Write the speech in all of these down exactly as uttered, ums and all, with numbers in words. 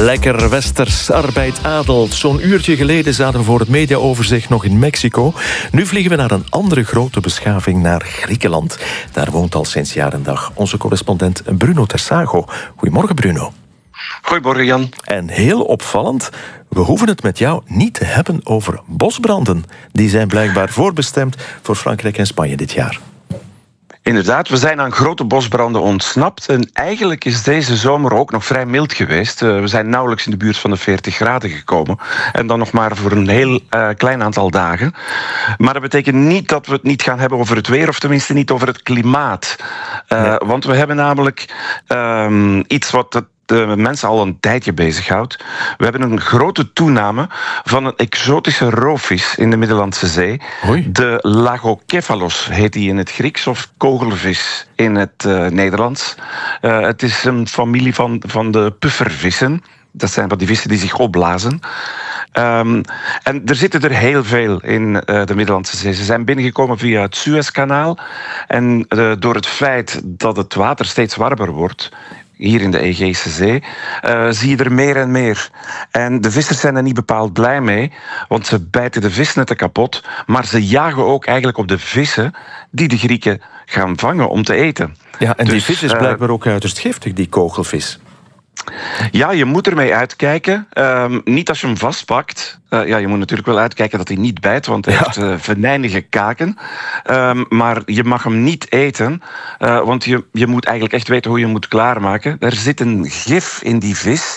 Lekker westers, arbeid adelt. Zo'n uurtje geleden zaten we voor het mediaoverzicht nog in Mexico. Nu vliegen we naar een andere grote beschaving, naar Griekenland. Daar woont al sinds jaar en dag onze correspondent Bruno Tersago. Goedemorgen, Bruno. Goedemorgen, Jan. En heel opvallend, we hoeven het met jou niet te hebben over bosbranden. Die zijn blijkbaar voorbestemd voor Frankrijk en Spanje dit jaar. Inderdaad, we zijn aan grote bosbranden ontsnapt. En eigenlijk is deze zomer ook nog vrij mild geweest. We zijn nauwelijks in de buurt van de veertig graden gekomen. En dan nog maar voor een heel uh, klein aantal dagen. Maar dat betekent niet dat we het niet gaan hebben over het weer, of tenminste niet over het klimaat. Uh, nee. Want we hebben namelijk uh, iets wat het de mensen al een tijdje bezighoudt. We hebben een grote toename van een exotische roofvis in de Middellandse Zee. Hoi. De Lagokephalos heet die in het Grieks, of kogelvis in het uh, Nederlands. Uh, het is een familie van, van de puffervissen. Dat zijn wat die vissen die zich opblazen. Um, en er zitten er heel veel in uh, de Middellandse Zee. Ze zijn binnengekomen via het Suezkanaal. En uh, door het feit dat het water steeds warmer wordt, hier in de Egeïsche Zee, uh, zie je er meer en meer. En de vissers zijn er niet bepaald blij mee, want ze bijten de visnetten kapot, maar ze jagen ook eigenlijk op de vissen die de Grieken gaan vangen om te eten. Ja, en dus, die vis is blijkbaar ook uiterst giftig, die kogelvis. Ja, je moet ermee uitkijken. Um, niet als je hem vastpakt. Uh, ja, je moet natuurlijk wel uitkijken dat hij niet bijt, want hij ja. heeft uh, venijnige kaken. Um, maar je mag hem niet eten, uh, want je, je moet eigenlijk echt weten hoe je hem moet klaarmaken. Er zit een gif in die vis,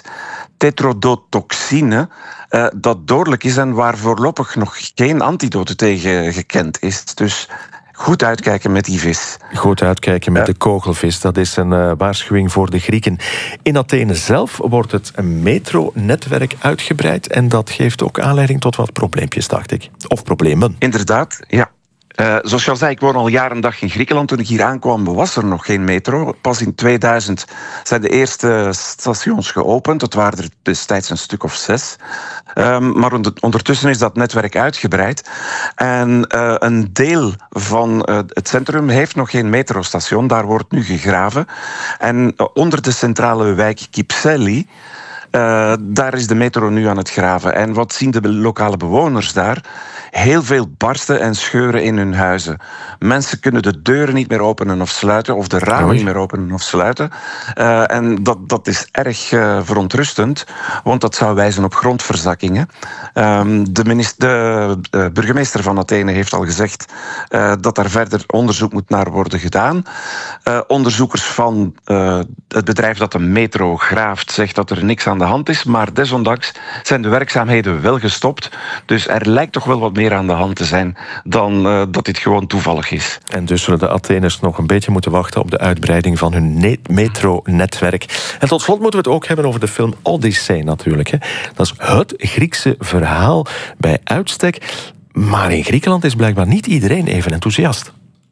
tetrodotoxine, uh, dat dodelijk is en waar voorlopig nog geen antidote tegen gekend is. Dus goed uitkijken met die vis. Goed uitkijken met de kogelvis. Dat is een uh, waarschuwing voor de Grieken. In Athene zelf wordt het metronetwerk uitgebreid. En dat geeft ook aanleiding tot wat probleempjes, dacht ik. Of problemen. Inderdaad, ja. Uh, zoals je al zei, ik woon al jaren en dag in Griekenland. Toen ik hier aankwam, was er nog geen metro. Pas in tweeduizend zijn de eerste stations geopend. Dat waren er destijds een stuk of zes. Um, maar ondertussen is dat netwerk uitgebreid. En uh, een deel van uh, het centrum heeft nog geen metrostation. Daar wordt nu gegraven. En uh, onder de centrale wijk Kypseli, Uh, daar is de metro nu aan het graven. En wat zien de lokale bewoners daar? Heel veel barsten en scheuren in hun huizen. Mensen kunnen de deuren niet meer openen of sluiten, of de ramen Oei. niet meer openen of sluiten. Uh, en dat, dat is erg uh, verontrustend, want dat zou wijzen op grondverzakkingen. Um, de, minister, de uh, burgemeester van Athene heeft al gezegd uh, dat daar verder onderzoek moet naar worden gedaan. Uh, onderzoekers van uh, het bedrijf dat de metro graaft zegt dat er niks aan de hand is, maar desondanks zijn de werkzaamheden wel gestopt. Dus er lijkt toch wel wat meer aan de hand te zijn dan uh, dat dit gewoon toevallig is. En dus zullen de Atheners nog een beetje moeten wachten op de uitbreiding van hun metronetwerk. En tot slot moeten we het ook hebben over de film Odyssey natuurlijk. Hè. Dat is het Griekse verhaal bij uitstek. Maar in Griekenland is blijkbaar niet iedereen even enthousiast.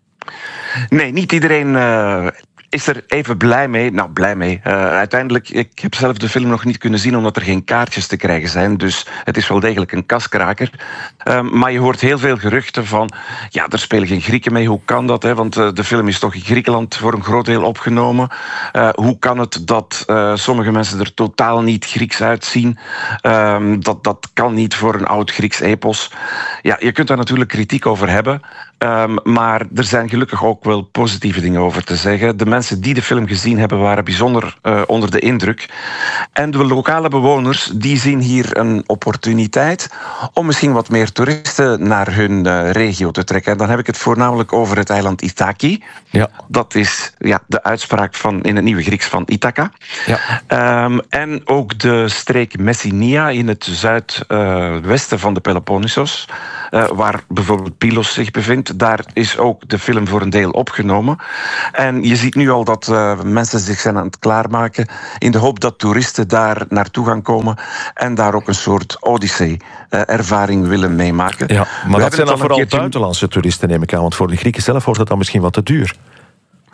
Nee, niet iedereen Uh... is er even blij mee. Nou, blij mee. Uh, uiteindelijk, ik heb zelf de film nog niet kunnen zien omdat er geen kaartjes te krijgen zijn. Dus het is wel degelijk een kaskraker. Uh, maar je hoort heel veel geruchten van, ja, er spelen geen Grieken mee. Hoe kan dat? Hè? Want uh, de film is toch in Griekenland voor een groot deel opgenomen. Uh, hoe kan het dat uh, sommige mensen er totaal niet Grieks uitzien? Uh, dat, dat kan niet voor een oud Grieks epos. Ja, je kunt daar natuurlijk kritiek over hebben. Um, maar er zijn gelukkig ook wel positieve dingen over te zeggen. De mensen die de film gezien hebben waren bijzonder uh, onder de indruk. En de lokale bewoners die zien hier een opportuniteit om misschien wat meer toeristen naar hun uh, regio te trekken. En dan heb ik het voornamelijk over het eiland Ithaki. Ja. Dat is ja, de uitspraak van, in het nieuwe Grieks van Ithaca. Ja. Um, en ook de streek Messinia in het zuidwesten uh, van de Peloponnesos, uh, waar bijvoorbeeld Pylos zich bevindt. Daar is ook de film voor een deel opgenomen. En je ziet nu al dat uh, mensen zich zijn aan het klaarmaken in de hoop dat toeristen daar naartoe gaan komen en daar ook een soort Odyssey-ervaring uh, willen meemaken. Ja, maar We dat zijn dan vooral keertje buitenlandse toeristen, neem ik aan. Want voor de Grieken zelf wordt het dan misschien wat te duur.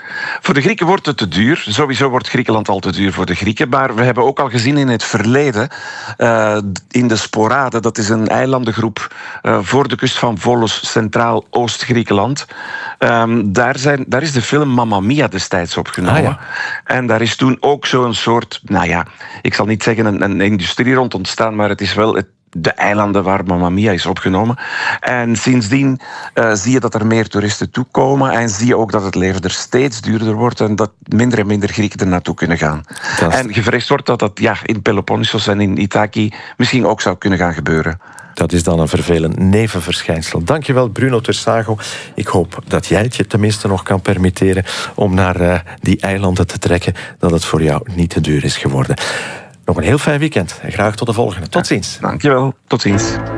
Voor de Grieken wordt het te duur. Sowieso wordt Griekenland al te duur voor de Grieken. Maar we hebben ook al gezien in het verleden, uh, in de Sporade, dat is een eilandengroep uh, voor de kust van Volos, Centraal-Oost-Griekenland. Um, daar, zijn, daar is de film Mamma Mia destijds opgenomen. Ah, ja. En daar is toen ook zo'n soort, nou ja, ik zal niet zeggen een, een industrie rond ontstaan, maar het is wel het de eilanden waar Mamma Mia is opgenomen. En sindsdien uh, zie je dat er meer toeristen toekomen en zie je ook dat het leven er steeds duurder wordt en dat minder en minder Grieken er naartoe kunnen gaan. Dat... En gevreesd wordt dat dat ja, in Peloponnesos en in Ithaki misschien ook zou kunnen gaan gebeuren. Dat is dan een vervelend nevenverschijnsel. Dankjewel, Bruno Tersago. Ik hoop dat jij het je tenminste nog kan permitteren om naar uh, die eilanden te trekken, dat het voor jou niet te duur is geworden. Nog een heel fijn weekend en graag tot de volgende. Tot ziens. Dankjewel. Tot ziens.